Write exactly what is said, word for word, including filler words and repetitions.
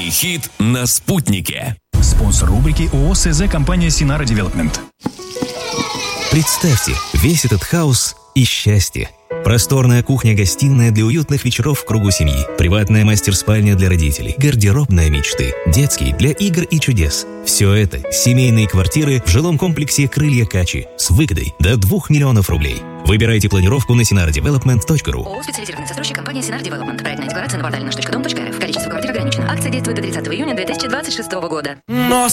Утренний хит на «Спутнике». Спонсор рубрики ООО СЗ компания Sinara Девелопмент. Представьте, весь этот хаос и счастье. Просторная кухня-гостиная для уютных вечеров в кругу семьи, приватная мастер-спальня для родителей, гардеробная мечты, детский для игр и чудес. Все это – семейные квартиры в жилом комплексе «Крылья Качи» с выгодой до двух миллионов рублей. Выбирайте планировку на синара девелопмент точка ру. ООО «Специализированный застройщик» компания Sinara Девелопмент. Проектная декларация на портале наш точка дом точка эр эф. Количество квартир ограничено. Акция действует до тридцатого июня две тысячи двадцать шестого года. Но